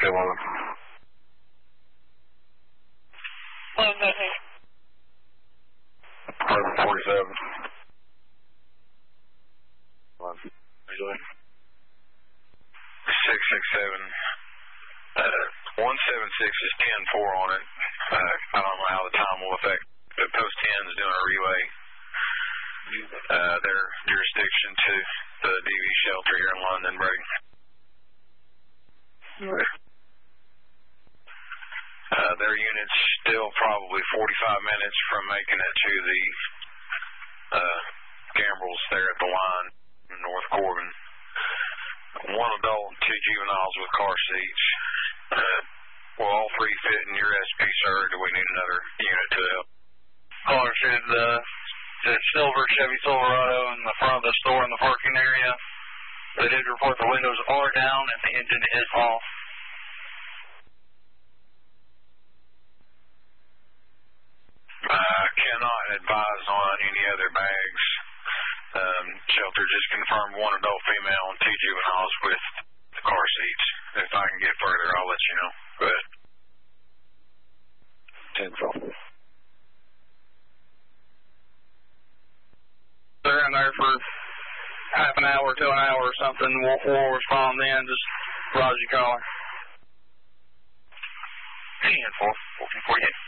Okay, 11. 1147. 11. 667. 176 is 10-4 on it. I don't know how the time will affect. The post 10 is doing a relay. Their jurisdiction to the DV shelter here in London break. Their unit's still probably 45 minutes from making it to the Gambrels there at the line in North Corbin. 1 adult and 2 juveniles with car seats. Will all 3 fit in your SP, sir, or do we need another unit to help? Caller said the silver Chevy Silverado in the front of the store in the parking area. They did report the windows are down and the engine is off. I cannot advise on any other bags. Shelter just confirmed 1 adult female and 2 juveniles with the car seats. If I can get further, I'll let you know. Go ahead. 10-4. They're in there for half an hour to an hour or something. We'll respond then. Just Roger caller. 10-4. 1448.